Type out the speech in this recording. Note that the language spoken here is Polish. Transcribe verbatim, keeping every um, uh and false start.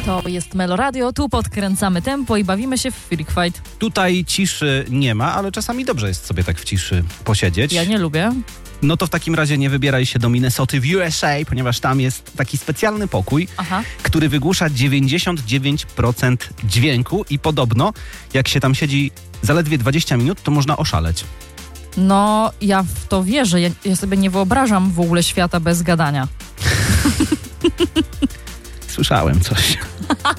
To jest Melo Radio, tu podkręcamy tempo i bawimy się w Freak Fight. Tutaj ciszy nie ma, ale czasami dobrze jest sobie tak w ciszy posiedzieć. Ja nie lubię. No to w takim razie nie wybieraj się do Minnesoty w U S A, ponieważ tam jest taki specjalny pokój, Aha. który wygłusza dziewięćdziesiąt dziewięć procent dźwięku i podobno jak się tam siedzi zaledwie dwadzieścia minut, to można oszaleć. No, ja w to wierzę. Ja, ja sobie nie wyobrażam w ogóle świata bez gadania. Słyszałem coś.